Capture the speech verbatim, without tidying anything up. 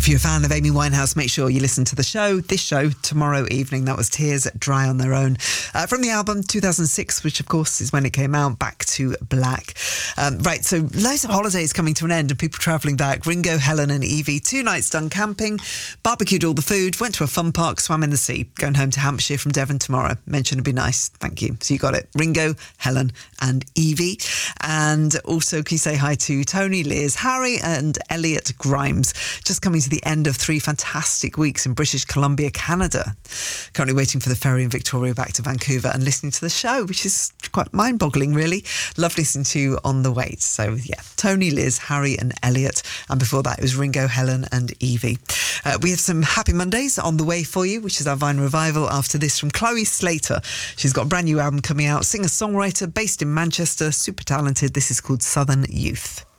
If you're a fan of Amy Winehouse, make sure you listen to the show, this show, tomorrow evening. That was Tears Dry on Their Own. Uh, from the album two thousand six, which of course is when it came out, Back to Black. Um, right, so loads of holidays coming to an end and people travelling back. Ringo, Helen and Evie, two nights done camping, barbecued all the food, went to a fun park, swam in the sea. Going home to Hampshire from Devon tomorrow. Mention would be nice. Thank you. So you got it. Ringo, Helen and Evie. And also can you say hi to Tony, Liz, Harry and Elliot Grimes. Just coming to the end of three fantastic weeks in British Columbia, Canada. Currently waiting for the ferry in Victoria back to Vancouver and listening to the show, which is quite mind-boggling, really. Love listening to you on the wait. So, yeah, Tony, Liz, Harry and Elliot. And before that, it was Ringo, Helen and Evie. Uh, we have some Happy Mondays on the way for you, which is our Vine Revival after this from Chloe Slater. She's got a brand new album coming out. Singer-songwriter based in Manchester, super talented. This is called Southern Youth.